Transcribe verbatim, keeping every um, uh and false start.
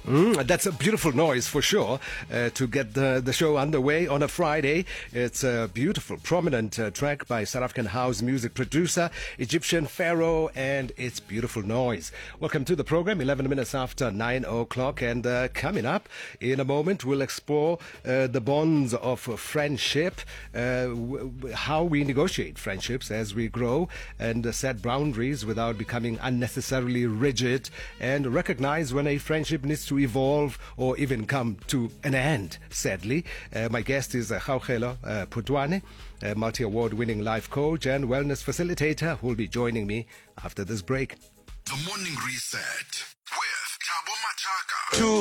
Mm, that's a beautiful noise for sure uh, to get the, the show underway on a Friday. It's a beautiful, prominent uh, track by South African house music producer, Egyptian Pharaoh, and it's beautiful noise. Welcome to the program, eleven minutes after nine o'clock. And uh, coming up in a moment, we'll explore uh, the bonds of friendship, uh, w- how we negotiate friendships as we grow and uh, set boundaries without becoming unnecessarily rigid, and recognize when a friendship needs to evolve or even come to an end, sadly. Uh, my guest is uh, Kgaugelo uh, Phutwane, a multi-award winning life coach and wellness facilitator, who will be joining me after this break. The Morning Reset with Thabo Machaka.